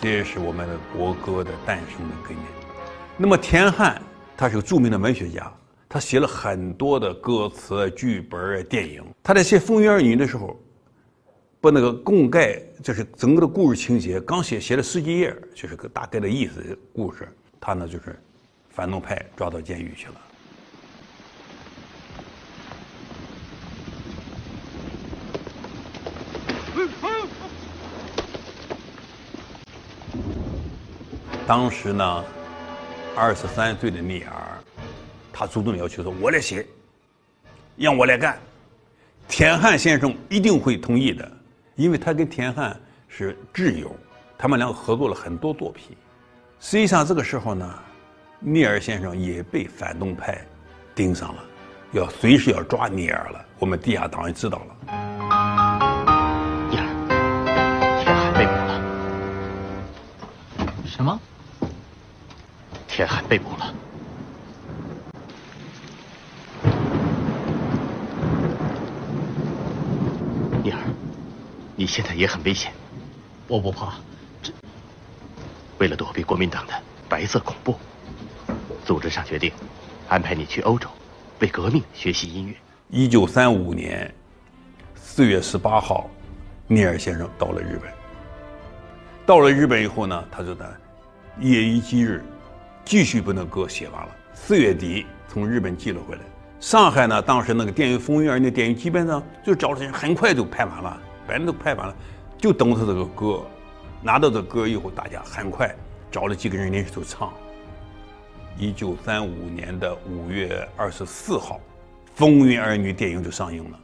这也是我们的国歌的诞生的根源。那么田汉他是个著名的文学家，他写了很多的歌词、剧本、电影。他在写《风云儿女》的时候，把那个贡盖，就是整个的故事情节，刚写了十几页，就是个大概的意思的故事。他呢就是反动派抓到监狱去了。当时呢，23岁的聂耳，他主动要求说：“我来写，让我来干。”田汉先生一定会同意的，因为他跟田汉是挚友，他们两个合作了很多作品。实际上这个时候呢，聂耳先生也被反动派盯上了，随时要抓聂耳了。我们地下党也知道了。 聂耳，田汉被捕了。 什么？ 田汉被捕了。聂耳，你现在也很危险。 我不怕。 为了躲避国民党的白色恐怖，组织上决定安排你去欧洲，为革命学习音乐。 1935年4月18号，聂耳先生到了日本。到了日本以后呢，他就在夜以继日，继续把那歌写完了。4月底从日本寄了回来。上海呢，当时那个电影《风云儿》那电影基本上就找了，很快就拍完了，本来都拍完了，就等他这个歌。拿到这歌以后，大家很快找了几个人连续都唱。1935年的5月24号，《风云儿女》电影就上映了。